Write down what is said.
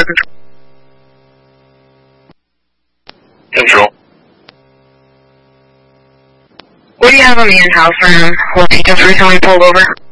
Control. What do you have on the in-house for him? Was he just recently pulled over?